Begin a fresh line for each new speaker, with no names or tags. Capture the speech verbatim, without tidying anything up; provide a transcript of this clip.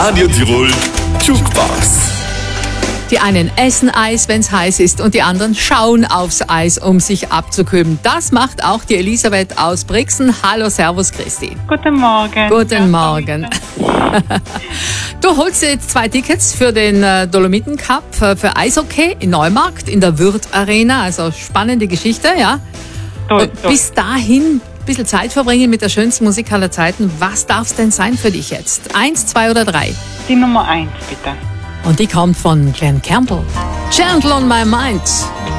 Radio Tirol Jukebox.
Die einen essen Eis, wenn es heiß ist, und die anderen schauen aufs Eis, um sich abzukühlen. Das macht auch die Elisabeth aus Brixen. Hallo, servus Christi.
Guten Morgen.
Guten Morgen. Du holst dir jetzt zwei Tickets für den äh, Dolomiten Cup äh, für Eishockey in Neumarkt in der Würth Arena. Also spannende Geschichte, ja.
Toll,
Und
toll.
bis dahin ein bisschen Zeit verbringen mit der schönsten Musik aller Zeiten. Was darf es denn sein für dich jetzt? Eins, zwei oder drei?
Die Nummer eins, bitte.
Und die kommt von Glen Campbell. Gentle on my mind.